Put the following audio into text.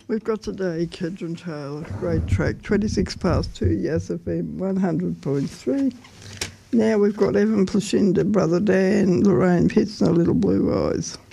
We've got today Kedron Taylor, great track, 26 past 2, Yas FM 100.3. Now we've got Evan Plashinda, Brother Dan, Lorraine Pitts and Little Blue Eyes.